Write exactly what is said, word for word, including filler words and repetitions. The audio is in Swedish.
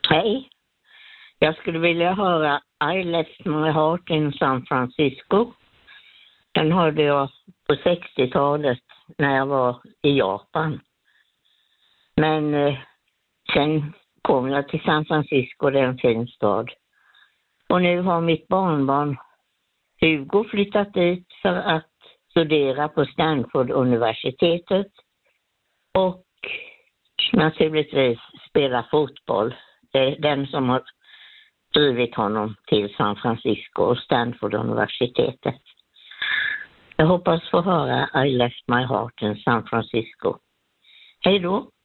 Hej, jag skulle vilja höra I Left My Heart in San Francisco. Den hörde jag på sextiotalet när jag var i Japan. Men eh, sen kom jag till San Francisco, det är en fin stad. Och nu har mitt barnbarn Hugo flyttat dit för att studera på Stanford-universitetet och naturligtvis spela fotboll. Det är den som har drivit honom till San Francisco och Stanford-universitetet. Jag hoppas få höra I Left My Heart in San Francisco. Hej då!